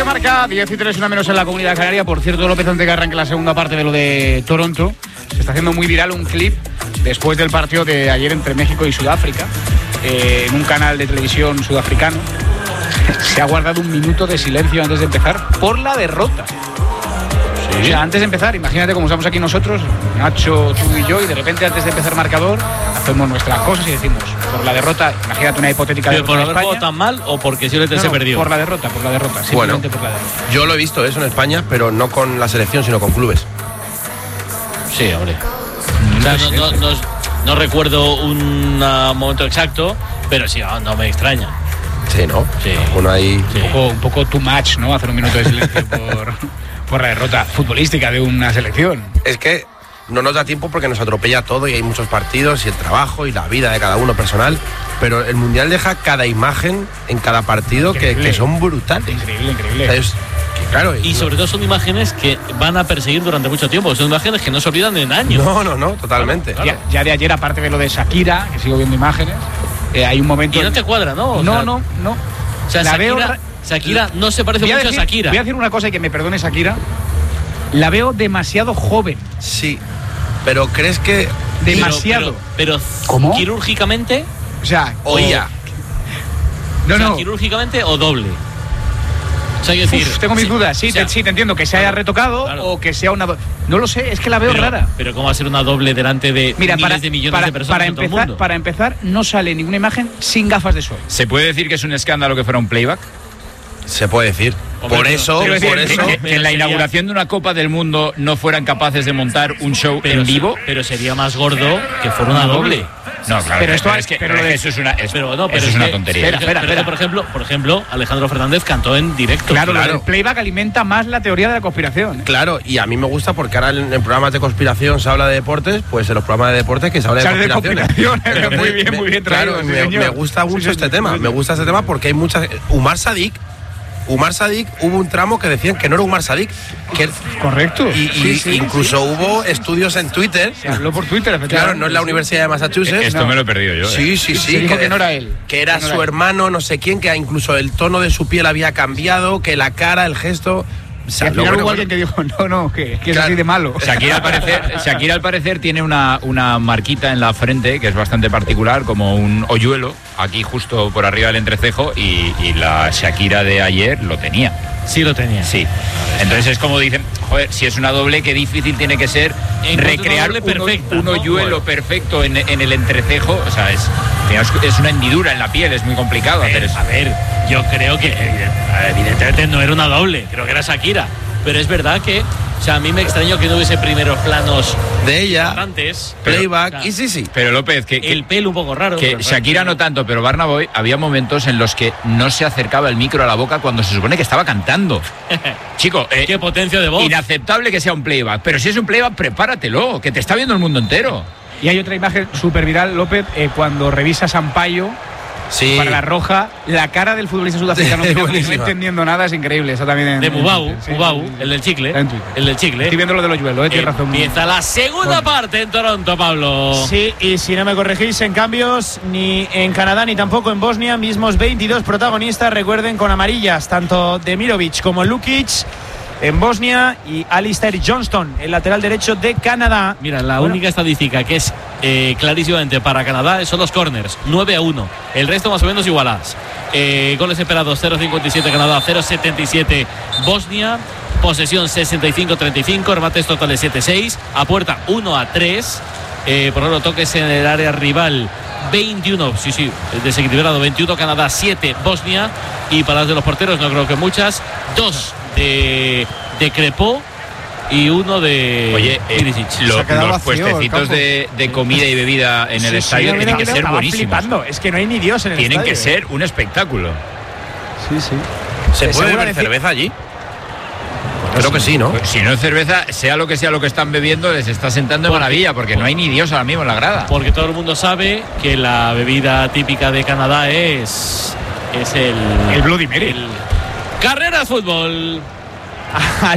Marca, 10:03, una menos en la Comunidad Canaria. Por cierto, López, antes que arranque la segunda parte de lo de Toronto, se está haciendo muy viral un clip después del partido de ayer entre México y Sudáfrica, en un canal de televisión sudafricano. Se ha guardado un minuto de silencio antes de empezar por la derrota. O sea, antes de empezar, imagínate cómo estamos aquí nosotros, Nacho, tú y yo, y de repente antes de empezar marcador, hacemos nuestras cosas y decimos, por la derrota, imagínate una hipotética derrota. ¿Pero por de haber España, jugado tan mal o porque simplemente se perdió? Por la derrota, simplemente bueno, por la derrota. Yo lo he visto eso en España, pero no con la selección, sino con clubes. Sí, hombre. O sea, no recuerdo un momento exacto, pero sí, no me extraña. Sí, ¿no? Sí. Uno ahí... Sí. Un poco too much, ¿no? Hacer un minuto de silencio por la derrota futbolística de una selección. Es que no nos da tiempo porque nos atropella todo y hay muchos partidos y el trabajo y la vida de cada uno personal, pero el Mundial deja cada imagen en cada partido que son brutales. Increíble. O sea, claro, Y sobre todo son imágenes que van a perseguir durante mucho tiempo. Son imágenes que no se olvidan en años. No, totalmente. Claro. Ya de ayer, aparte de lo de Shakira, que sigo viendo imágenes, hay un momento... Y no te cuadra, ¿no? O sea, No. O sea, La Shakira no se parece mucho a Shakira. Voy a decir una cosa y que me perdone Shakira. La veo demasiado joven. Sí, pero ¿crees que...? Demasiado. Pero ¿Cómo? ¿Quirúrgicamente? O sea... Oía. No. ¿Quirúrgicamente o doble? O sea, quiero decir... Tengo mis dudas. Sí, o sea, te entiendo. Que se haya retocado o que sea una... No lo sé, es que la veo rara. Pero ¿cómo va a ser una doble delante de miles de millones de personas en todo el mundo? Para empezar, no sale ninguna imagen sin gafas de sol. ¿Se puede decir que es un escándalo que fuera un playback? Se puede decir. Hombre, Por eso... Que en la inauguración de una Copa del Mundo no fueran capaces de montar un show en vivo. Pero sería más gordo que fuera una doble. No, claro. Pero esto es que pero lo de- eso es una, Pero eso es una tontería. Espera. Por ejemplo, Alejandro Fernández cantó en directo. Claro. El playback alimenta más la teoría de la conspiración. Claro, y a mí me gusta porque ahora en programas de conspiración se habla de deportes, pues en los programas de deportes que se habla de conspiraciones. Muy bien traído. Claro, sí, me señor. gusta mucho Sí, este tema. sí. Me gusta este tema porque hay muchas... Umar Sadik, hubo un tramo que decían que no era Umar Sadik. Correcto. Y incluso hubo estudios en Twitter. Se habló por Twitter, efectivamente. Claro, no es la Universidad de Massachusetts. Esto me lo he perdido yo. Sí. Se dijo que no era él. Que era su hermano, no sé quién, que incluso el tono de su piel había cambiado, que la cara, el gesto... O sea, Y al final hubo alguien que dijo, que es así de malo. Shakira al parecer tiene una marquita en la frente que es bastante particular, como un hoyuelo, aquí justo por arriba del entrecejo, y la Shakira de ayer lo tenía. Sí lo tenía. Sí. Entonces es como dicen, joder, si es una doble, qué difícil tiene que ser recrear una doble perfecta, un ¿no? hoyuelo perfecto en el entrecejo. O sea, es una hendidura en la piel, es muy complicado hacer eso. A ver, yo creo que evidentemente no era una doble, creo que era Shakira. Pero es verdad que, o sea, a mí me extrañó que no hubiese primeros planos de ella, antes. playback, Claro. y sí. Pero López, El pelo un poco raro. que Shakira no tanto, pero Burna Boy había momentos en los que no se acercaba el micro a la boca cuando se supone que estaba cantando. Chico, qué potencia de voz. inaceptable que sea un playback, pero si es un playback, prepáratelo, que te está viendo el mundo entero. Y hay otra imagen súper viral, López, cuando revisa Sampaio Sí. para la roja, la cara del futbolista sudafricano Sí, que no buenísima. entendiendo nada es increíble. Eso también De Mubau, sí, Mubau, sí. el del chicle. En Twitter. El del chicle. Estoy viendo lo del hoyuelo, tienes razón. Empieza la segunda parte en Toronto, Pablo. Sí, y si no me corregís en cambios, ni en Canadá ni tampoco en Bosnia, mismos 22 protagonistas, recuerden, con amarillas, tanto Demirovic como Lukic en Bosnia y Alistair Johnston, el lateral derecho de Canadá. Mira, la única estadística que es clarísimamente para Canadá son los corners, 9-1. El resto más o menos igualadas. Goles esperados, 0,57 Canadá, 0,77 Bosnia. Posesión 65-35, remates totales 7-6. A puerta 1-3. Por ejemplo, toques en el área rival 21, sí, desequilibrado, 21 Canadá, 7 Bosnia. Y para las de los porteros no creo que muchas. 2 de Crepó y 1 de Oye, Perisic. Se ha quedado los vacío el puestecitos campo. de comida y bebida en el estadio tienen que ser Estaba buenísimos. flipando. Es que no hay ni Dios en el Tienen estadio. que ser un espectáculo. Sí. ¿Se puede seguro beber decir- cerveza allí? Creo que sí, ¿no? Pues si no es cerveza, sea lo que están bebiendo, les está sentando de maravilla, porque no hay ni Dios ahora mismo en la grada. Porque todo el mundo sabe que la bebida típica de Canadá es el El Bloody Mary. Carreras fútbol.